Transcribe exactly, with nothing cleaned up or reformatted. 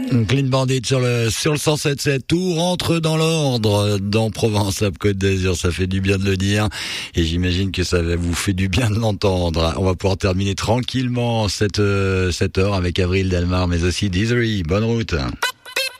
Clean Bandit sur le sur le cent sept sept, tout rentre dans l'ordre dans Provence, à Côte d'Azur, ça fait du bien de le dire et j'imagine que ça vous fait du bien de l'entendre. On va pouvoir terminer tranquillement cette cette heure avec Avril Dalmar mais aussi Deezery. Bonne route.